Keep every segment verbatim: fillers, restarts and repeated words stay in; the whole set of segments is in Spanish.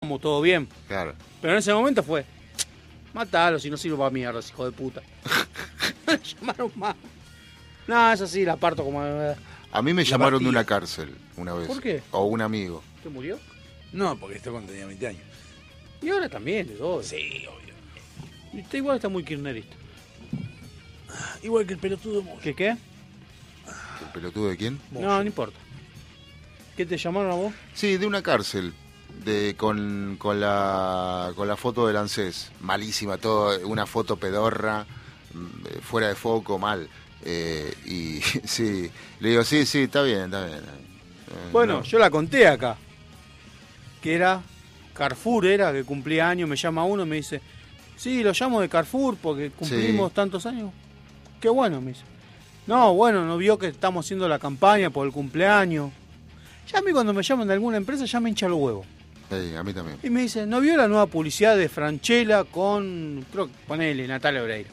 estábamos todo bien. Claro. Pero en ese momento fue, matalo si no sirve para mierda, hijo de puta. Me llamaron más. No, es así, la parto como... A mí me La llamaron de pastilla. una cárcel una vez. ¿Por qué? O un amigo. ¿Te murió? No, porque esto cuando tenía veinte años. Y ahora también, de todo. Sí, obvio. Y usted igual está muy kirchnerista. Igual que el pelotudo Moyo. ¿Qué qué? ¿El pelotudo de quién? No, no importa. ¿Qué te llamaron a vos? Sí, de una cárcel. De, con, con, la, con la foto del ANSES. Malísima, todo, una foto pedorra, mm, fuera de foco, mal. Eh, y sí, le digo, sí, sí, está bien, está bien. Eh, Bueno, no. yo la conté acá. Que era Carrefour, era que cumplía años, me llama uno y me dice, sí, lo llamo de Carrefour porque cumplimos Sí. tantos años. Qué bueno, me dice. No, bueno, no vio que estamos haciendo la campaña por el cumpleaños. Ya a mí cuando me llaman de alguna empresa ya me hincha los huevos. Sí, a mí también. Y me dice, ¿no vio la nueva publicidad de Franchella con, creo que ponele, Natalia Oreiro?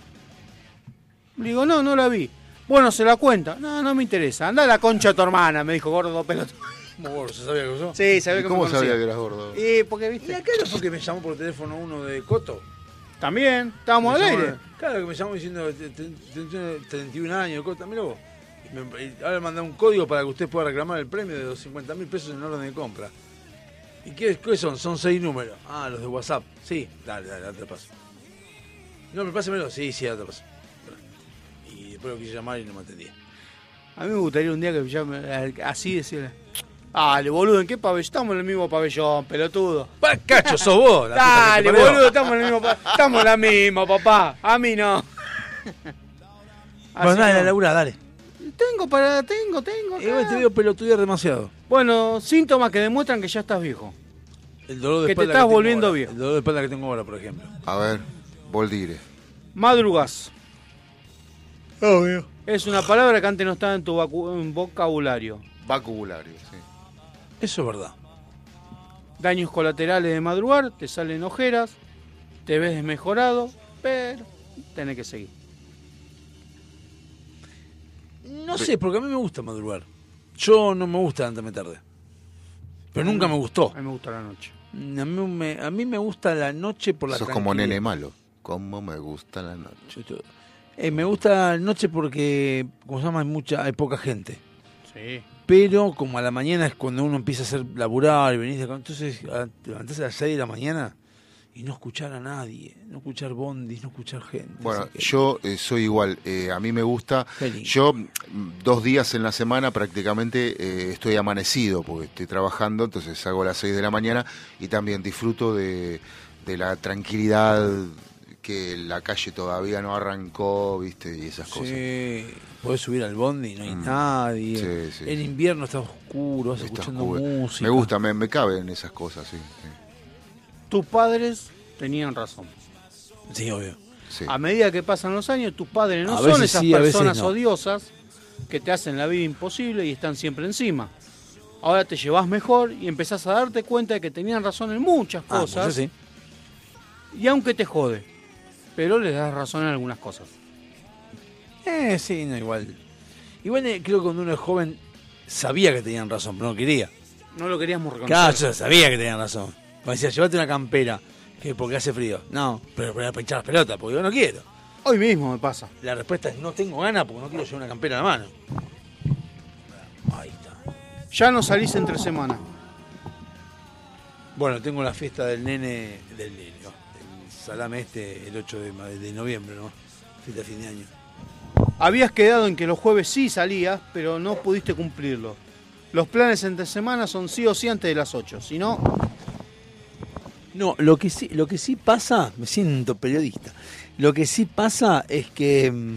Le digo, no, no la vi. Bueno, se la cuenta. No, no me interesa. Anda a la concha de tu hermana, me dijo gordo pelota. ¿Cómo gordo? ¿Se sabía que usó? Sí, sabía ¿Y que cómo me sabía conocía. que eras gordo? Y porque, ¿Y viste, acá no fue que me llamó por teléfono uno de Coto? también, estábamos al Me llamó- aire. Claro, que me llamó diciendo, "Te- te- te- treinta y un años, Coto, mira vos. Y me- y ahora me mandó un código para que usted pueda reclamar el premio de los cincuenta mil pesos en orden de compra. ¿Y qué, qué son? Son seis números. Ah, los de WhatsApp. Sí, dale, dale, dale, te paso. No, me pásemelo. Sí, sí, dale, te paso. Y después lo quise llamar y no me atendía. A mí me gustaría un día que llame así decirle, dale, boludo, ¿en qué pabellón? Estamos en el mismo pabellón, pelotudo. ¡Pa, cacho, sos vos! la puta que Dale, te parió! boludo, estamos en el mismo pabellón. Estamos en la misma, papá. A mí no. Bueno, Así dale, no. la labura, dale. Tengo para, tengo, tengo. Igual acá. te veo pelotudear demasiado. Bueno, síntomas que demuestran que ya estás viejo. El dolor de Que te espalda estás tengo volviendo ahora. viejo. El dolor de espalda que tengo ahora, por ejemplo. A ver, Voldire. Madrugás. Obvio. Es una palabra que antes no estaba en tu vacu- en vocabulario. Vocabulario, sí. Eso es verdad. Daños colaterales de madrugar, te salen ojeras, te ves desmejorado, pero tenés que seguir. No sé, porque a mí me gusta madrugar. Yo no me gusta levantarme tarde. Pero nunca me gustó. A mí me gusta la noche. A mí me, a mí me gusta la noche por la Sos como tranquilidad. nene malo. Cómo me gusta la noche. Yo todo. Eh, me gusta la noche porque, como se llama, hay, mucha, hay poca gente. Sí. Pero como a la mañana es cuando uno empieza a hacer laburar y venís de acá. Entonces, a- te levantás a las seis de la mañana y no escuchar a nadie, no escuchar bondis, no escuchar gente. Bueno, Así que- yo eh, soy igual. Eh, a mí me gusta. Qué lindo. Yo mm, dos días en la semana prácticamente eh, estoy amanecido porque estoy trabajando, entonces hago a las seis de la mañana y también disfruto de, de la tranquilidad, que la calle todavía no arrancó, viste, y esas cosas. Sí, podés subir al bondi y no hay Mm. nadie. Sí, sí, en sí. invierno está oscuro, vas Está escuchando oscuro. música. Me gusta, me, me caben esas cosas, sí. sí. Tus padres tenían razón. Sí, obvio. Sí. A medida que pasan los años, tus padres no A son veces esas sí, a veces personas no. odiosas que te hacen la vida imposible y están siempre encima. Ahora te llevas mejor y empezás a darte cuenta de que tenían razón en muchas Ah, cosas. mucho sí. Y aunque te jode, pero les das razón en algunas cosas. Eh, sí, no, igual. Igual eh, creo que cuando uno es joven sabía que tenían razón, pero no quería. No lo queríamos reconocer. Claro, yo sabía que tenían razón. Me decía, llévate una campera, que porque hace frío. No, pero para pinchar las pelotas, porque yo no quiero. Hoy mismo me pasa. La respuesta es, no tengo ganas porque no quiero llevar una campera en la mano. Ahí está. Ya no salís entre semana. Bueno, tengo la fiesta del nene, del nene, no, del salame este, el ocho de, ma- de noviembre, ¿no? Fiesta de fin de año. Habías quedado en que los jueves sí salías, pero no pudiste cumplirlo. Los planes entre semana son sí o sí antes de las ocho. Si no, No, lo que sí, lo que sí pasa, me siento periodista. Lo que sí pasa es que mm,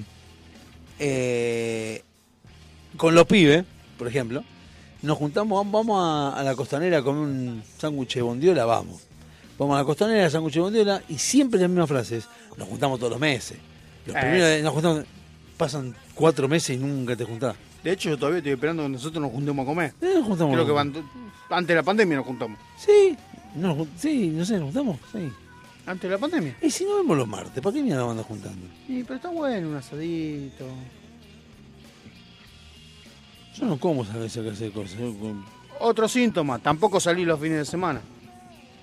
eh, con los pibes, por ejemplo, nos juntamos, vamos- vamos a, a la costanera a comer un sándwich de bondiola, vamos. Vamos a la costanera, sándwich de bondiola, y siempre las mismas frases. Nos juntamos todos los meses. Los Eh. primeros nos juntamos, pasan cuatro meses y nunca te juntás. de hecho yo todavía estoy esperando que nosotros nos juntemos a comer. Eh, nos juntamos. Creo que van- antes de la pandemia nos juntamos. Sí, nos jun- sí, no sé, nos juntamos, sí. Antes de la pandemia. Y si no vemos los martes, ¿para qué mierda nos andan juntando? Sí, pero está bueno un asadito. Yo no como esa esa clase de cosas. Yo com- Otro síntoma, tampoco salí los fines de semana.